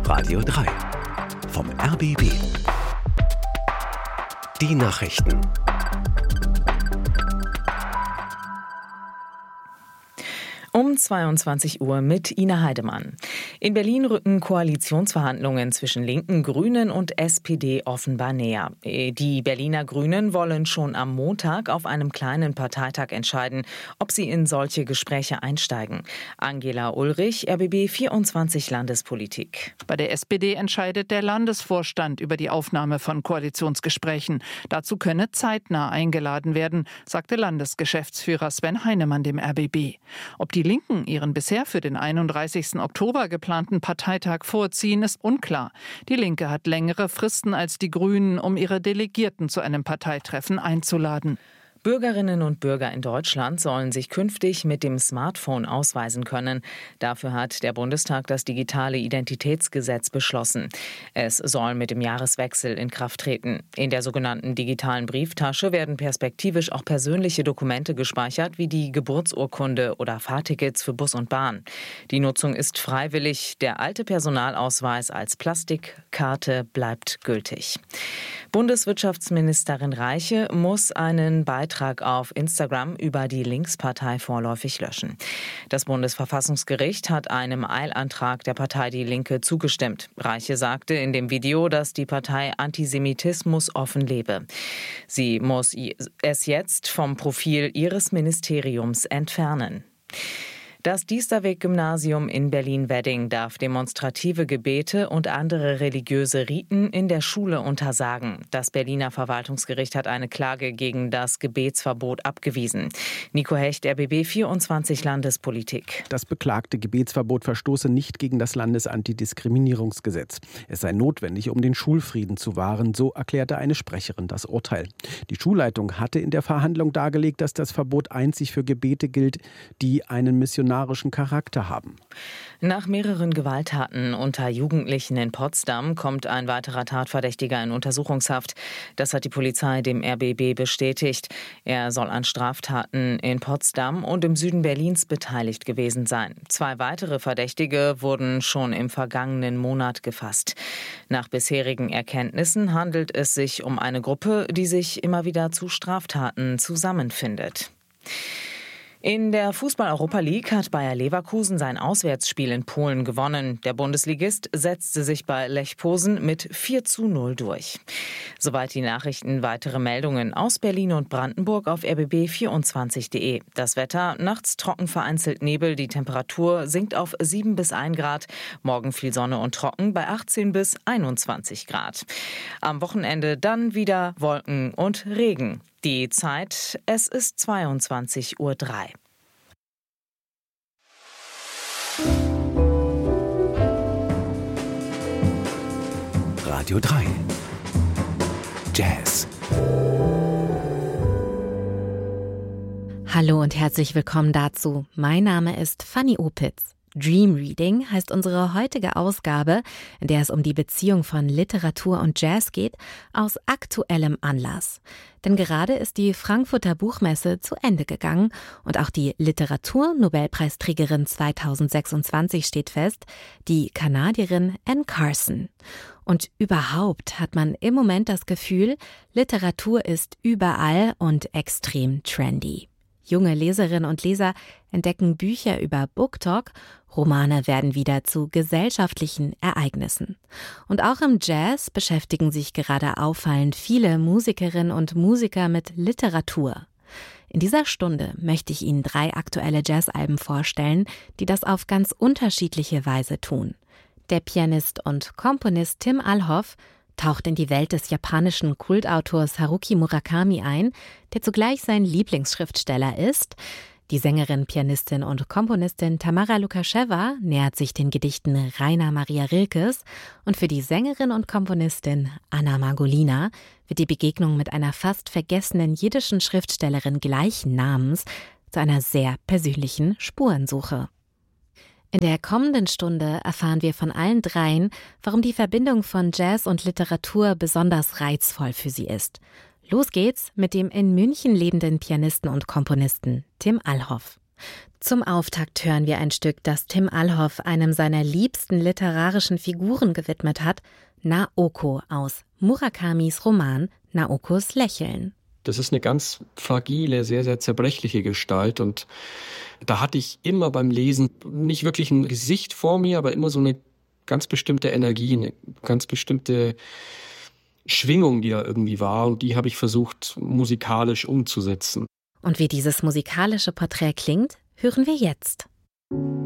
Radio 3 vom RBB. Die Nachrichten. Um 22 Uhr mit Ina Heidemann. In Berlin rücken Koalitionsverhandlungen zwischen Linken, Grünen und SPD offenbar näher. Die Berliner Grünen wollen schon am Montag auf einem kleinen Parteitag entscheiden, ob sie in solche Gespräche einsteigen. Angela Ulrich, RBB 24 Landespolitik. Bei der SPD entscheidet der Landesvorstand über die Aufnahme von Koalitionsgesprächen. Dazu könne zeitnah eingeladen werden, sagte Landesgeschäftsführer Sven Heinemann dem RBB. Ob die Linken ihren bisher für den 31. Oktober geplanten Parteitag vorziehen, ist unklar. Die Linke hat längere Fristen als die Grünen, um ihre Delegierten zu einem Parteitreffen einzuladen. Bürgerinnen und Bürger in Deutschland sollen sich künftig mit dem Smartphone ausweisen können. Dafür hat der Bundestag das digitale Identitätsgesetz beschlossen. Es soll mit dem Jahreswechsel in Kraft treten. In der sogenannten digitalen Brieftasche werden perspektivisch auch persönliche Dokumente gespeichert, wie die Geburtsurkunde oder Fahrtickets für Bus und Bahn. Die Nutzung ist freiwillig. Der alte Personalausweis als Plastikkarte bleibt gültig. Bundeswirtschaftsministerin Reiche muss einen Beitrag auf Instagram über die Linkspartei vorläufig löschen. Das Bundesverfassungsgericht hat einem Eilantrag der Partei Die Linke zugestimmt. Reiche sagte in dem Video, dass die Partei Antisemitismus offen lebe. Sie muss es jetzt vom Profil ihres Ministeriums entfernen. Das Diesterweg-Gymnasium in Berlin-Wedding darf demonstrative Gebete und andere religiöse Riten in der Schule untersagen. Das Berliner Verwaltungsgericht hat eine Klage gegen das Gebetsverbot abgewiesen. Nico Hecht, RBB 24 Landespolitik. Das beklagte Gebetsverbot verstoße nicht gegen das Landesantidiskriminierungsgesetz. Es sei notwendig, um den Schulfrieden zu wahren, so erklärte eine Sprecherin das Urteil. Die Schulleitung hatte in der Verhandlung dargelegt, dass das Verbot einzig für Gebete gilt, die einen missionarischen Charakter haben. Nach mehreren Gewalttaten unter Jugendlichen in Potsdam kommt ein weiterer Tatverdächtiger in Untersuchungshaft. Das hat die Polizei dem RBB bestätigt. Er soll an Straftaten in Potsdam und im Süden Berlins beteiligt gewesen sein. 2 weitere Verdächtige wurden schon im vergangenen Monat gefasst. Nach bisherigen Erkenntnissen handelt es sich um eine Gruppe, die sich immer wieder zu Straftaten zusammenfindet. In der Fußball-Europa League hat Bayer Leverkusen sein Auswärtsspiel in Polen gewonnen. Der Bundesligist setzte sich bei Lech Posen mit 4:0 durch. Soweit die Nachrichten. Weitere Meldungen aus Berlin und Brandenburg auf rbb24.de. Das Wetter, nachts trocken, vereinzelt Nebel. Die Temperatur sinkt auf 7 bis 1 Grad. Morgen viel Sonne und trocken bei 18 bis 21 Grad. Am Wochenende dann wieder Wolken und Regen. Die Zeit, es ist 22:03 Uhr. Radio 3 Jazz. Hallo und herzlich willkommen dazu. Mein Name ist Fanny Opitz. Dream Reading heißt unsere heutige Ausgabe, in der es um die Beziehung von Literatur und Jazz geht, aus aktuellem Anlass. Denn gerade ist die Frankfurter Buchmesse zu Ende gegangen und auch die Literatur-Nobelpreisträgerin 2026 steht fest, die Kanadierin Anne Carson. Und überhaupt hat man im Moment das Gefühl, Literatur ist überall und extrem trendy. Junge Leserinnen und Leser entdecken Bücher über BookTok, Romane werden wieder zu gesellschaftlichen Ereignissen. Und auch im Jazz beschäftigen sich gerade auffallend viele Musikerinnen und Musiker mit Literatur. In dieser Stunde möchte ich Ihnen 3 aktuelle Jazzalben vorstellen, die das auf ganz unterschiedliche Weise tun. Der Pianist und Komponist Tim Alhoff taucht in die Welt des japanischen Kultautors Haruki Murakami ein, der zugleich sein Lieblingsschriftsteller ist. Die Sängerin, Pianistin und Komponistin Tamara Lukascheva nähert sich den Gedichten Rainer Maria Rilkes und für die Sängerin und Komponistin Anna Margolina wird die Begegnung mit einer fast vergessenen jiddischen Schriftstellerin gleichen Namens zu einer sehr persönlichen Spurensuche. In der kommenden Stunde erfahren wir von allen 3, warum die Verbindung von Jazz und Literatur besonders reizvoll für sie ist. Los geht's mit dem in München lebenden Pianisten und Komponisten Tim Alhoff. Zum Auftakt hören wir ein Stück, das Tim Allhoff einem seiner liebsten literarischen Figuren gewidmet hat, Naoko aus Murakamis Roman Naokos Lächeln. Das ist eine ganz fragile, sehr, sehr zerbrechliche Gestalt und da hatte ich immer beim Lesen nicht wirklich ein Gesicht vor mir, aber immer so eine ganz bestimmte Energie, eine ganz bestimmte Schwingung, die da irgendwie war und die habe ich versucht musikalisch umzusetzen. Und wie dieses musikalische Porträt klingt, hören wir jetzt.